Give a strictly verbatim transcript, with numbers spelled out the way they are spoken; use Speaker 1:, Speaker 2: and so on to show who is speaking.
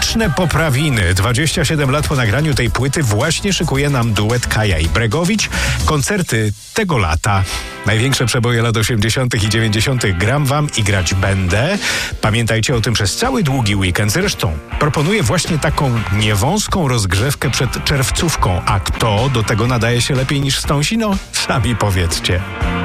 Speaker 1: Muzyczne poprawiny. dwadzieścia siedem lat po nagraniu tej płyty właśnie szykuje nam duet Kaja i Bregowicz. Koncerty tego lata. Największe przeboje lat osiemdziesiątych i dziewięćdziesiątych gram wam i grać będę. Pamiętajcie o tym przez cały długi weekend. Zresztą proponuję właśnie taką niewąską rozgrzewkę przed czerwcówką. A kto do tego nadaje się lepiej niż Stąsi? No, sami powiedzcie.